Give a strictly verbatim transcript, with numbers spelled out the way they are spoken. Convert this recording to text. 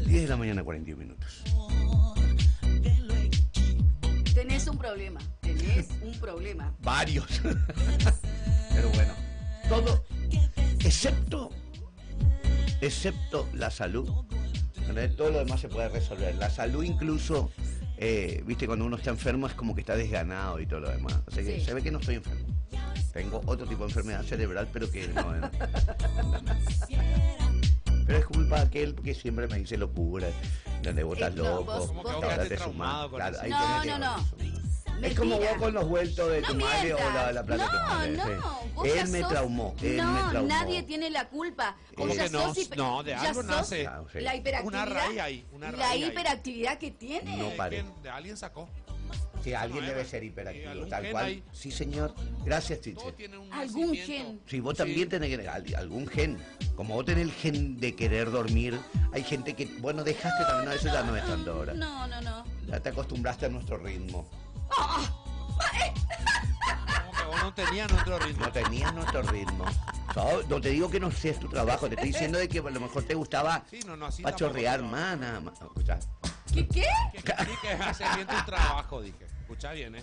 diez de la mañana, cuarenta y un minutos. Tenés un problema, tenés un problema. Varios. Pero bueno, todo, excepto, excepto la salud. Todo lo demás se puede resolver. La salud incluso, eh, viste, cuando uno está enfermo es como que está desganado y todo lo demás. O sea que Sí. se ve que no estoy enfermo. Tengo otro tipo de enfermedad cerebral, pero que no... no. Pero es culpa de aquel que siempre me dice locura, donde vos estás Eh, no, loco, vos- Como que vos- vos ahora quedaste te sumás. traumado con Claro, eso. ahí No, tenés que- no, no. Es como Mentira. vos con los vueltos de No tu madre o la, la plata de tu no, madre. no, sí. vos ya Él me sos- traumó, él no, me traumó. nadie tiene la culpa. ¿Cómo Vos ya que no? sos hiper- No, de ya algo sos nace. Claro, sí. La hiperactividad. Una raíz ahí, una la raíz ahí. hiperactividad que tiene. No Eh, pare. ¿quién? De alguien sacó. Sí, alguien No debe era. ser Sí, hiperactivo, algún tal gen cual. ahí. Sí, señor. Gracias, Todo Chiche. tiene un Algún nacimiento. gen. Sí, vos Sí. también tenés que al- algún gen. Como vos tenés el gen de querer dormir, hay gente que, bueno, dejaste también, no, eso ya no es tanto ahora. No, no, no. Ya te acostumbraste a nuestro ritmo. Como que vos no tenías nuestro ritmo. No tenías nuestro ritmo. No, no te digo que no seas tu trabajo, te estoy diciendo de que a lo mejor te gustaba Sí, no, no, así pachorrear tampoco, más, nada más. Escuchá. ¿Qué? ¿Qué? Que, que, que haces bien tu trabajo, dije. Escucha bien, ¿eh?